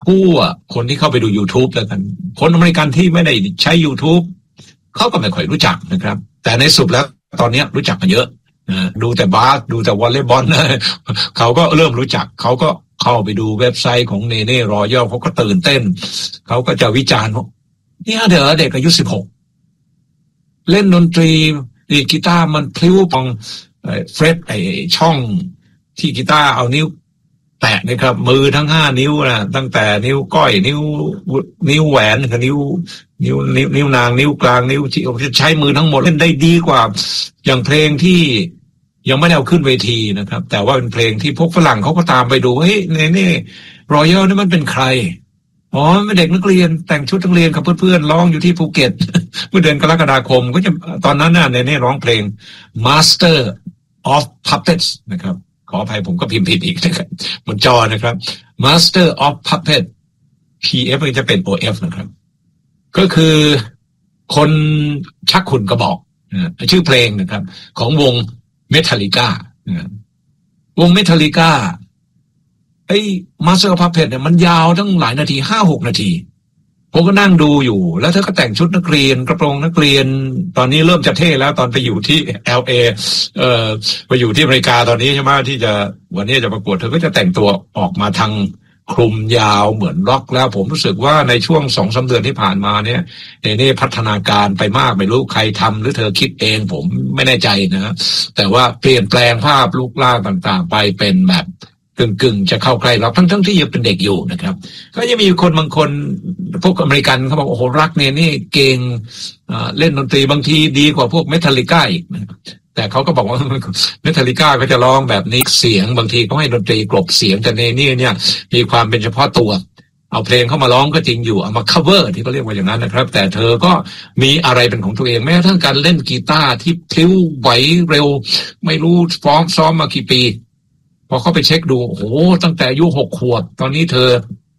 ทั่วคนที่เข้าไปดู YouTube แล้วกันคนอเมริกันที่ไม่ได้ใช้ YouTube เขาก็ไม่ค่อยรู้จักนะครับแต่ในสุดแล้วตอนนี้รู้จักกันเยอะดูแต่บาสดูแต่วอลเลย์บอลเขาก็เริ่มรู้จักเขาก็เข้าไปดูเว็บไซต์ของเนเน่รอยัลเขาก็ตื่นเต้นเขาก็จะวิจารณ์ว่าเนี่ยเด็กอายุ16เล่นดนตรีดีดกีตาร์มันพลิ้วปองเฟร็ดช่องที่กีตาร์เอานิ้วแตะนะครับมือทั้ง5นิ้วนะตั้งแต่นิ้วก้อยนิ้วแหวนกับนิ้วนางนิ้วกลางนิ้วที่ใช้มือทั้งหมดเล่นได้ดีกว่าอย่างเพลงที่ยังไม่ได้เอาขึ้นเวทีนะครับแต่ว่าเป็นเพลงที่พวกฝรั่งเขาก็ตามไปดูเฮ้ยนี่รอยัลนี่มันเป็นใครอ๋อเป็นเด็กนักเรียนแต่งชุดนักเรียนกับเพื่อนๆร้องอยู่ที่ภูเก็ต เมื่อเดือนกรกฎาคมก็จะตอนนั้นน่ะเนเน่ร้องเพลง Master of Puppets นะครับขออภัยผมก็พิมพ์ผิดอีกนะครับบนจอนะครับ Master of Puppet PF มันจะเป็น OF นะครับก็คือคนชักขุนกระบอกชื่อเพลงนะครับของวงเมทัลลิก้าวงเมทัลลิก้าMaster of Puppet เนี่ยมันยาวตั้งหลายนาที 5-6 นาทีผมก็นั่งดูอยู่แล้วเธอก็แต่งชุดนักเรียนกระโปรงนักเรียนตอนนี้เริ่มจะเท่แล้วตอนไปอยู่ที่ LA ไปอยู่ที่อเมริกาตอนนี้ใช่ไหมที่จะวันนี้จะประกวดเธอก็จะแต่งตัวออกมาทางคลุมยาวเหมือนร็อกแล้วผมรู้สึกว่าในช่วง 2-3 เดือนที่ผ่านมาเนี่ยนี่พัฒนาการไปมากไม่รู้ใครทำหรือเธอคิดเองผมไม่แน่ใจนะแต่ว่าเปลี่ยนแปลงภาพรูปร่างต่างๆไปเป็นแบบกึ่งจะเข้าใกล้เราทั้งที่ยังเป็นเด็กอยู่นะครับก็จะมีคนบางคนพวกอเมริกันเขาบอกโอ้โหรักเนี่ยนี่เก่งเล่นดนตรีบางทีดีกว่าพวกเมทัลลิก้าอีกแต่เขาก็บอกว่าเมทัลลิก้าก็จะร้องแบบนี้เสียงบางทีเขาให้ดนตรีกลบเสียงแต่เนี่ยมีความเป็นเฉพาะตัวเอาเพลงเข้ามาร้องก็จริงอยู่เอามา cover ที่เขาเรียกว่าอย่างนั้นนะครับแต่เธอก็มีอะไรเป็นของตัวเองแม้กระทั่งการเล่นกีตาร์ที่พลิ้วไหวเร็วไม่รู้ซ้อมมากี่ปีพอเข้าไปเช็คดูโอ้โหตั้งแต่อายุ6 ขวบตอนนี้เธอ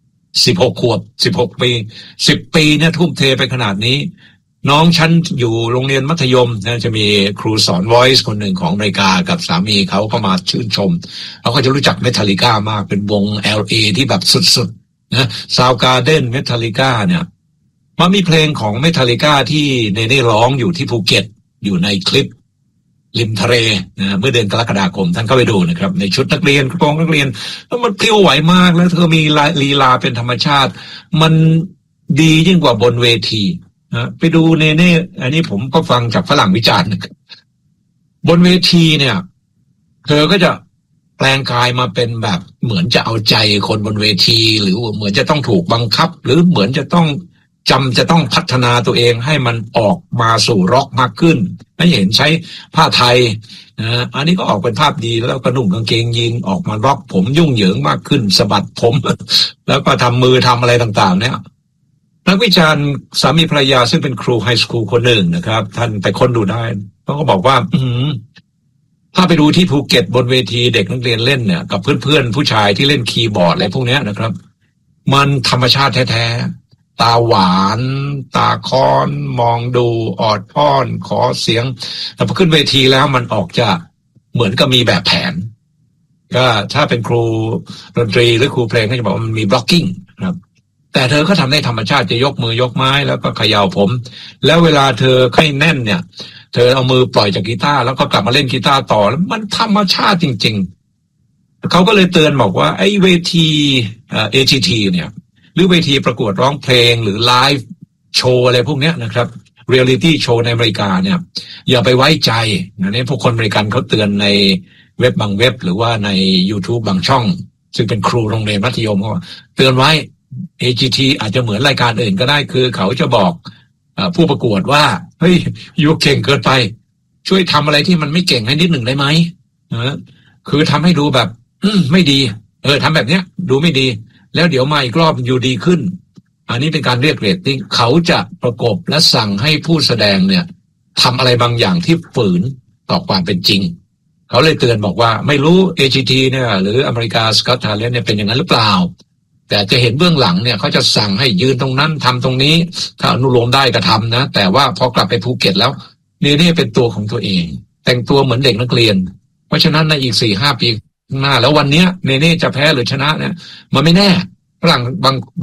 16 ขวบ16 ปี10 ปีเนี่ยทุ่มเทไปขนาดนี้น้องฉันอยู่โรงเรียนมัธยมนะจะมีครูสอน voice คนหนึ่งของอเมริกากับสามีเขาก็มาชื่นชมเขาก็จะรู้จักเมทัลลิก้ามากเป็นวง LA ที่แบบสุดๆนะซาวการ์เด้นเมทัลลิก้าเนี่ยมันมีเพลงของเมทัลลิก้าที่เนเน่ร้องอยู่ที่ภูเก็ตอยู่ในคลิปริมทะเลนะเมื่อเดือนกรกฎาคมท่านก็ไปดูนะครับในชุดนักเรียนกระโปรงนักเรียนแล้วมันพลิ้วไหวมากแล้วเธอมีลีลาเป็นธรรมชาติมันดียิ่งกว่าบนเวทีนะไปดูเนเน่อันนี้ผมก็ฟังจากฝรั่งวิจารณ์นะครับบนเวทีเนี่ยเธอก็จะแปลงกายมาเป็นแบบเหมือนจะเอาใจคนบนเวทีหรือเหมือนจะต้องถูกบังคับหรือเหมือนจะต้องพัฒนาตัวเองให้มันออกมาสู่ร็อกมากขึ้นไม่เห็นใช้ผ้าไทยนะอันนี้ก็ออกเป็นภาพดีแล้วก็นุ่งกางเกงยีนออกมาร็อกผมยุ่งเหยิงมากขึ้นสะบัดผมแล้วก็ทำมือทำอะไรต่างๆเนี่ยนักวิจารณ์สามีภรรยาซึ่งเป็นครูไฮสคูลคนหนึ่งนะครับท่านไปค้นดูได้เขาก็บอกว่าถ้าไปดูที่ภูเก็ตบนเวทีเด็กนักเรียนเล่นเนี่ยกับเพื่อนๆผู้ชายที่เล่นคีย์บอร์ดอะไรพวกนี้นะครับมันธรรมชาติแท้ๆตาหวานตาค้อนมองดูออดอ้อนขอเสียงแต่พอขึ้นเวทีแล้วมันออกจะเหมือนกับมีแบบแผนก็ถ้าเป็นครูดนตรีหรือครูเพลงก็จะบอกว่ามันมี blocking ครับแต่เธอก็ทำได้ธรรมชาติจะยกมือยกไม้แล้วก็เขย่าผมแล้วเวลาเธอให้แน่นเนี่ยเธอเอามือปล่อยจากกีตาร์แล้วก็กลับมาเล่นกีตาร์ต่อแล้วมันธรรมชาติจริงๆเขาก็เลยเตือนบอกว่าไอ้เวทีAGT เนี่ยหรือเวทีประกวดร้องเพลงหรือไลฟ์โชว์อะไรพวกเนี้ยนะครับเรียลลิตี้โชว์ในอเมริกาเนี่ยอย่าไปไว้ใจนะนี่พวกคนอเมริกันเขาเตือนในเว็บบางเว็บหรือว่าใน YouTube บางช่องซึ่งเป็นครูโรงเรียนมัธยมเขาเตือนไว้ AGT อาจจะเหมือนรายการอื่นก็ได้คือเขาจะบอกผู้ประกวดว่าเฮ้ยยูเก่งเกินไปช่วยทำอะไรที่มันไม่เก่งให้นิดหนึ่งได้ไหมคือทำให้ดูแบบไม่ดีทำแบบเนี้ยดูไม่ดีแล้วเดี๋ยวมาอีกรอบอยู่ดีขึ้นอันนี้เป็นการเรียกเรตติ้งเขาจะประกบและสั่งให้ผู้แสดงเนี่ยทำอะไรบางอย่างที่ฝืนต่อความเป็นจริงเขาเลยเตือนบอกว่าไม่รู้ AGT เนี่ยหรืออเมริกาสกอตทาเลนต์เนี่ยเป็นอย่างนั้นหรือเปล่าแต่จะเห็นเบื้องหลังเนี่ยเขาจะสั่งให้ยืนตรงนั้นทำตรงนี้ถ้าอนุโลมได้ก็ทำนะแต่ว่าพอกลับไปภูเก็ตแล้วนี่เป็นตัวของตัวเองแต่งตัวเหมือนเด็กนักเรียนเพราะฉะนั้นในอีก 4-5 ปีข้างหน้าแล้ววันนี้เนเน่จะแพ้หรือชนะเนี่ยมันไม่แน่ฝรั่งบาง